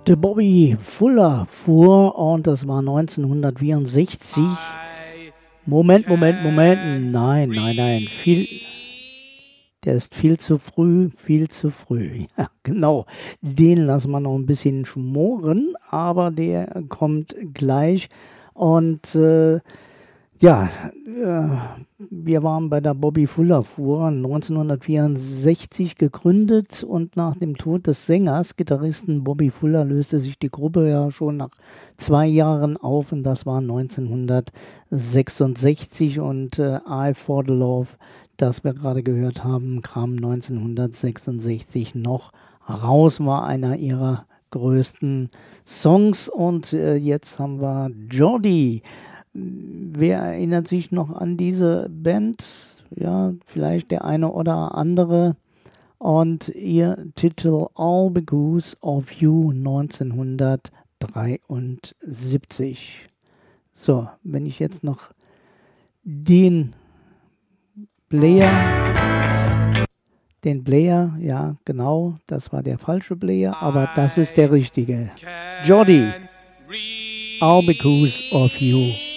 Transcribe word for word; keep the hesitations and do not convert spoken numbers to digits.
Der Bobby Fuller fuhr und das war neunzehnhundertvierundsechzig. Moment, Moment, Moment. Nein, nein, nein. Viel, der ist viel zu früh, viel zu früh. Ja, genau. Den lassen wir noch ein bisschen schmoren, aber der kommt gleich. Und äh, ja, äh, wir waren bei der Bobby Fuller Fuhr, neunzehnhundertvierundsechzig gegründet, und nach dem Tod des Sängers, Gitarristen Bobby Fuller, löste sich die Gruppe ja schon nach zwei Jahren auf, und das war neunzehnhundertsechsundsechzig, und äh, Eye for the Love, das wir gerade gehört haben, kam neunzehnhundertsechsundsechzig noch raus, war einer ihrer größten Songs. Und äh, jetzt haben wir Jody. Wer erinnert sich noch an diese Band? Ja, vielleicht der eine oder andere. Und ihr Titel All Because of You neunzehnhundertdreiundsiebzig. So, wenn ich jetzt noch den Player, den Player, ja genau, das war der falsche Player, aber das ist der richtige. Jody, All Because of You.